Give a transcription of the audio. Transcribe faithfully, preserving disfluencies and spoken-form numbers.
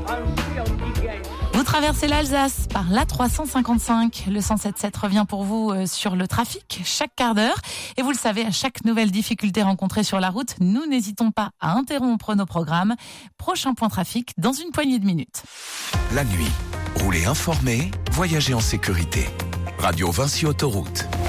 Vous traversez l'Alsace par l'A trois cent cinquante-cinq. Le cent sept sept revient pour vous sur le trafic chaque quart d'heure. Et vous le savez, à chaque nouvelle difficulté rencontrée sur la route, nous n'hésitons pas à interrompre nos programmes. Prochain point trafic dans une poignée de minutes. La nuit, roulez informé, voyagez en sécurité. Radio Vinci Autoroute.